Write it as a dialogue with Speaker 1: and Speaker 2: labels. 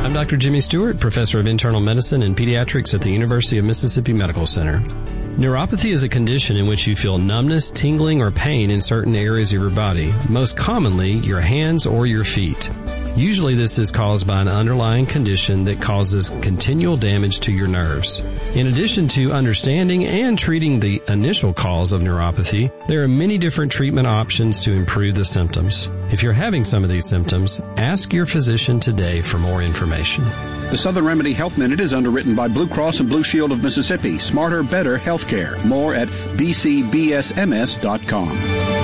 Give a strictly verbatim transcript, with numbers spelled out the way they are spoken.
Speaker 1: I'm Doctor Jimmy Stewart, Professor of Internal Medicine and Pediatrics at the University of Mississippi Medical Center. Neuropathy is a condition in which you feel numbness, tingling, or pain in certain areas of your body, most commonly your hands or your feet. Usually this is caused by an underlying condition that causes continual damage to your nerves. In addition to understanding and treating the initial cause of neuropathy, there are many different treatment options to improve the symptoms. If you're having some of these symptoms, ask your physician today for more information.
Speaker 2: The Southern Remedy Health Minute is underwritten by Blue Cross and Blue Shield of Mississippi. Smarter, better healthcare. More at b c b s m s dot com.